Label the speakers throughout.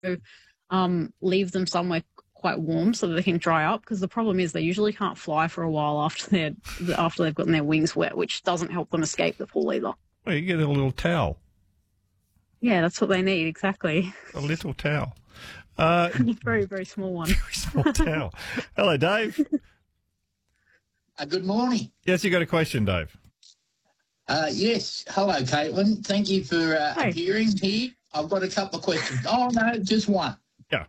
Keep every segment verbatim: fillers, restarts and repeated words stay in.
Speaker 1: um, leave them somewhere quite warm so that they can dry up, because the problem is they usually can't fly for a while after they're after they've gotten their wings wet, which doesn't help them escape the pool either.
Speaker 2: Well, you get a little towel.
Speaker 1: Yeah, that's what they need, exactly.
Speaker 2: A little towel. Uh,
Speaker 1: very, very small one.
Speaker 2: Very small towel. Hello, Dave.
Speaker 3: Uh, good morning.
Speaker 2: Yes, you got a question, Dave.
Speaker 3: Uh, yes. Hello, Caitlin. Thank you for uh,
Speaker 1: Hi.
Speaker 3: appearing here. I've got a couple of questions. Oh, no, just one.
Speaker 2: Yeah.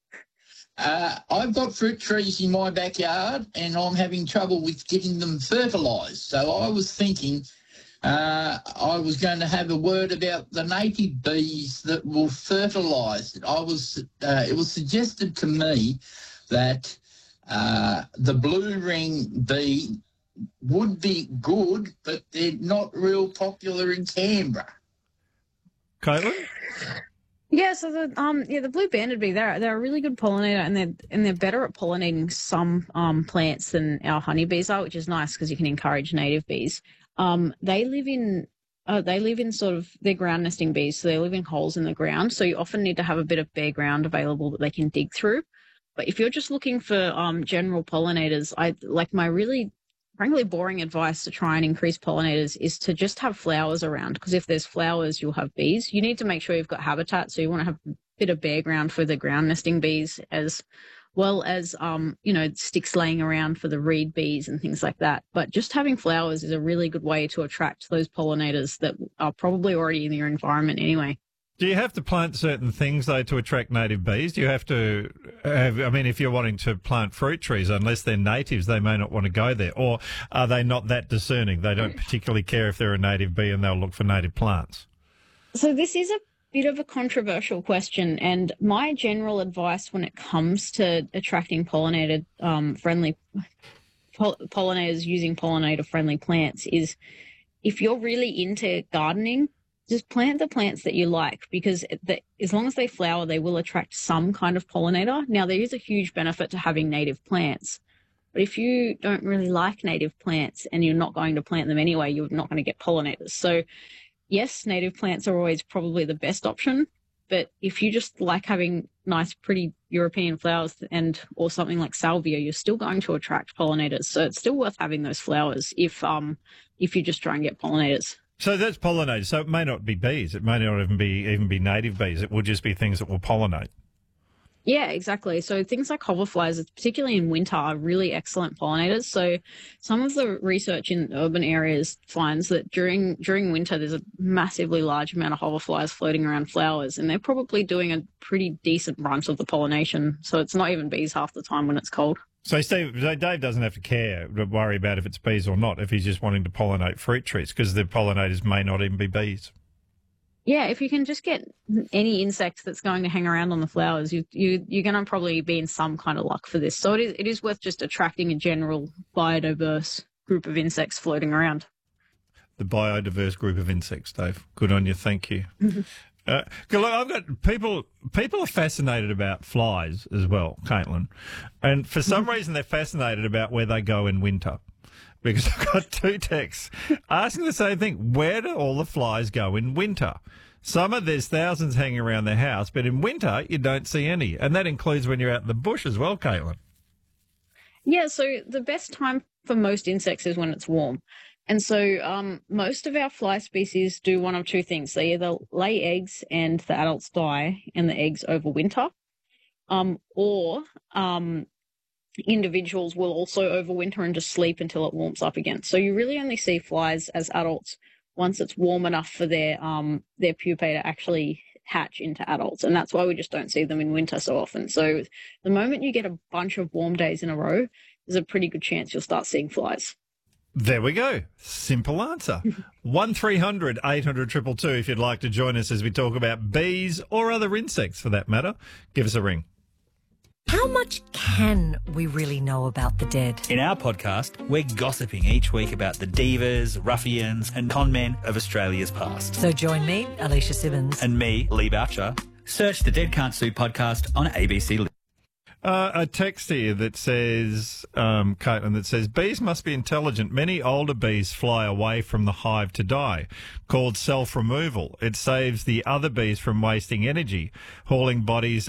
Speaker 3: Uh, I've got fruit trees in my backyard and I'm having trouble with getting them fertilised. So I was thinking uh, I was going to have a word about the native bees that will fertilise it. I was, uh, it was suggested to me that uh, the blue ring bee would be good, but they're not real popular in Canberra.
Speaker 2: Caitlin?
Speaker 1: Yeah, so the um yeah the blue banded bee, they're they're a really good pollinator, and they're and they're better at pollinating some um plants than our honeybees are, which is nice because you can encourage native bees. Um, they live in uh, they live in sort of they're ground nesting bees, so they live in holes in the ground. So you often need to have a bit of bare ground available that they can dig through. But if you're just looking for um general pollinators, I like my really frankly boring advice to try and increase pollinators is to just have flowers around, because if there's flowers, you'll have bees. You need to make sure you've got habitat, so you want to have a bit of bare ground for the ground nesting bees, as well as, um, you know, sticks laying around for the reed bees and things like that. But just having flowers is a really good way to attract those pollinators that are probably already in your environment anyway.
Speaker 2: Do you have to plant certain things, though, to attract native bees? Do you have to have, I mean, if you're wanting to plant fruit trees, unless they're natives, they may not want to go there. Or are they not that discerning? They don't particularly care if they're a native bee and they'll look for native plants.
Speaker 1: So this is a bit of a controversial question, and my general advice when it comes to attracting pollinated um, friendly poll- pollinators using pollinator friendly plants is, if you're really into gardening, just plant the plants that you like, because the, as long as they flower, they will attract some kind of pollinator. Now, there is a huge benefit to having native plants, but if you don't really like native plants and you're not going to plant them anyway, you're not going to get pollinators. So yes, native plants are always probably the best option, but if you just like having nice, pretty European flowers and or something like salvia, you're still going to attract pollinators. So it's still worth having those flowers if um if you just try and get pollinators.
Speaker 2: So that's pollinators. So it may not be bees. It may not even be even be native bees. It will just be things that will pollinate.
Speaker 1: Yeah, exactly. So things like hoverflies, particularly in winter, are really excellent pollinators. So some of the research in urban areas finds that during during winter, there's a massively large amount of hoverflies floating around flowers, and they're probably doing a pretty decent brunt of the pollination. So it's not even bees half the time when it's cold.
Speaker 2: So Steve, so Dave doesn't have to care, to worry about if it's bees or not, if he's just wanting to pollinate fruit trees, because the pollinators may not even be bees.
Speaker 1: Yeah, if you can just get any insect that's going to hang around on the flowers, you, you, you're going to probably be in some kind of luck for this. So it is, it is worth just attracting a general biodiverse group of insects floating around.
Speaker 2: The biodiverse group of insects, Dave. Good on you. Thank you. Uh, 'cause look, I've got people. People are fascinated about flies as well, Caitlin, and for some reason they're fascinated about where they go in winter. Because I've got two texts asking the same thing: where do all the flies go in winter? Summer, there's thousands hanging around the house, but in winter you don't see any, and that includes when you're out in the bush as well, Caitlin.
Speaker 1: Yeah, so the best time for most insects is when it's warm. And so um, most of our fly species do one of two things. They either lay eggs and the adults die and the eggs overwinter, um, or um, individuals will also overwinter and just sleep until it warms up again. So you really only see flies as adults once it's warm enough for their um, their pupae to actually hatch into adults. And that's why we just don't see them in winter so often. So the moment you get a bunch of warm days in a row, there's a pretty good chance you'll start seeing flies.
Speaker 2: There we go. Simple answer. one three hundred eight hundred two two two if you'd like to join us as we talk about bees or other insects for that matter. Give us a ring.
Speaker 4: How much can we really know about the dead?
Speaker 5: In our podcast, we're gossiping each week about the divas, ruffians and con men of Australia's past.
Speaker 4: So join me, Alicia Simmons.
Speaker 5: And me, Lee Boucher. Search the Dead Can't Sue podcast on A B C.
Speaker 2: Uh, a text here that says, um, Caitlin, that says, bees must be intelligent. Many older bees fly away from the hive to die, called self-removal. It saves the other bees from wasting energy, hauling bodies